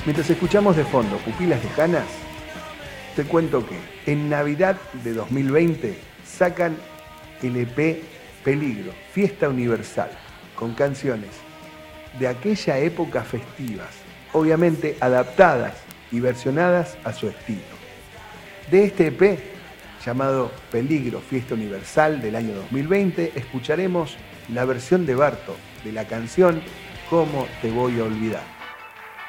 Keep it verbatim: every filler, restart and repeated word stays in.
Mientras escuchamos de fondo Pupilas Lejanas, te cuento que en Navidad de dos mil veinte sacan el E P Peligro, Fiesta Universal, con canciones de aquella época festivas, obviamente adaptadas y versionadas a su estilo. De este E P, llamado Peligro, Fiesta Universal del año dos mil veinte, escucharemos la versión de Barto de la canción ¿Cómo te voy a olvidar?